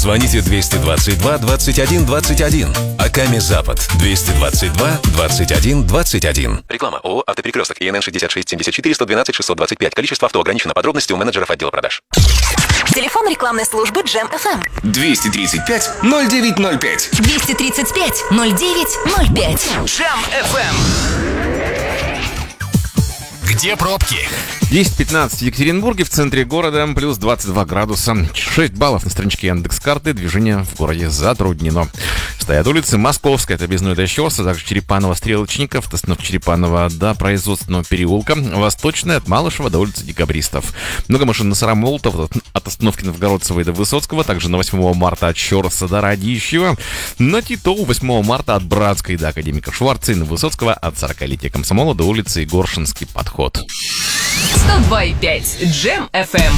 Звоните 222 21 21. Аками Запад 222 21 21. Реклама. ООО «Автоперекресток». ИНН 66 74 112 625. Количество авто ограничено. Подробности у менеджеров отдела продаж. Телефон рекламной службы Джем FM. 235 0905. 235 0905. Джем FM. Где пробки? 10:15 в Екатеринбурге, в центре города, плюс 22 градуса. 6 баллов на страничке Яндекс.Карты. Движение в городе затруднено. Стоят улицы Московская, это Объездной до Щелса, также Черепанова, Стрелочников, остановка Черепанова до Производственного переулка, Восточная от Малышева до улицы Декабристов. Много машин на Сарамолтов, от остановки Новгородцева и до Высоцкого, также на 8 марта от Щорса до Радищева, на Титову 8 марта от Братской до Академика Шварца и на Высоцкого от 40-летия Комсомола до улицы Егоршинский подход. 102,5 Джем FM.